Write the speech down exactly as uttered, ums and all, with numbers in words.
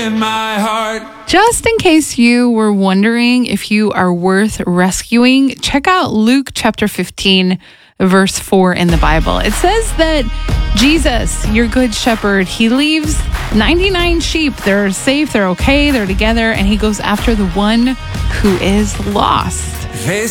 in my heart. Just in case you were wondering if you are worth rescuing, check out Luke chapter fifteen, verse four in the Bible. It says that Jesus, your good shepherd, he leaves ninety-nine sheep. They're safe, they're okay, they're together, and he goes after the one who is lost. They